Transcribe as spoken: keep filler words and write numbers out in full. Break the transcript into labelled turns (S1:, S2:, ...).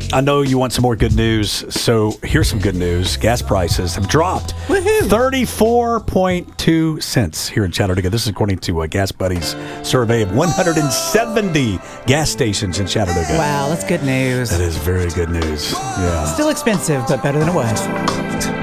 S1: I know you want some more good news, so here's some good news. Gas prices have dropped thirty-four point two cents here in Chattanooga. This is according to a Gas Buddy's survey of one hundred seventy gas stations in Chattanooga.
S2: Wow, that's good news.
S1: That is very good news. Yeah.
S2: Still expensive, but better than it was.